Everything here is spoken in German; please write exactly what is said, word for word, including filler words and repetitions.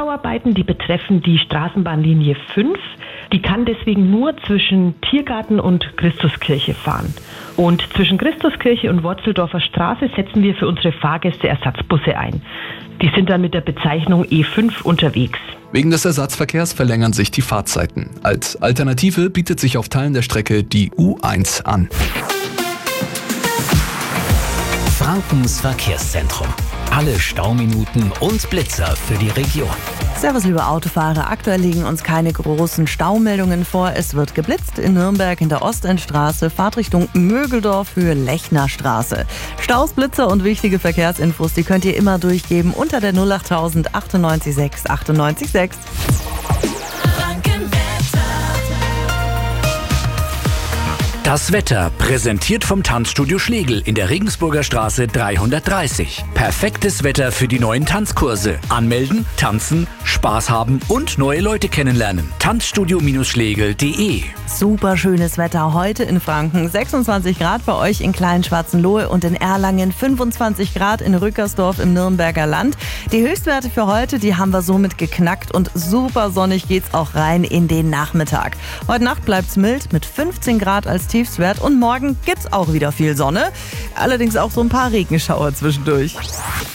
Umbauarbeiten, die betreffen die Straßenbahnlinie fünf. Die kann deswegen nur zwischen Tiergarten und Christuskirche fahren. Und zwischen Christuskirche und Worzeldorfer Straße setzen wir für unsere Fahrgäste Ersatzbusse ein. Die sind dann mit der Bezeichnung E fünf unterwegs. Wegen des Ersatzverkehrs verlängern sich die Fahrzeiten. Als Alternative bietet sich auf Teilen der Strecke die U eins an. Frankens Verkehrszentrum. Alle Stauminuten und Blitzer für die Region. Servus, liebe Autofahrer. Aktuell liegen uns keine großen Staumeldungen vor. Es wird geblitzt in Nürnberg in der Ostendstraße, Fahrtrichtung Mögeldorf, Höhe Lechnerstraße. Staus, Blitzer und wichtige Verkehrsinfos, die könnt ihr immer durchgeben unter der null acht null null achtundneunzig sechs achtundneunzig sechs. Das Wetter präsentiert vom Tanzstudio Schlegel in der Regensburger Straße dreihundertdreißig. Perfektes Wetter für die neuen Tanzkurse. Anmelden, tanzen, Spaß haben und neue Leute kennenlernen. Tanzstudio Schlegel punkt de. Super schönes Wetter heute in Franken. sechsundzwanzig Grad bei euch in Kleinschwarzenlohe und in Erlangen, fünfundzwanzig Grad in Rückersdorf im Nürnberger Land. Die Höchstwerte für heute, die haben wir somit geknackt und super sonnig geht's auch rein in den Nachmittag. Heute Nacht bleibt's mild mit fünfzehn Grad als Tiefstwert und morgen gibt's auch wieder viel Sonne. Allerdings auch so ein paar Regenschauer zwischendurch.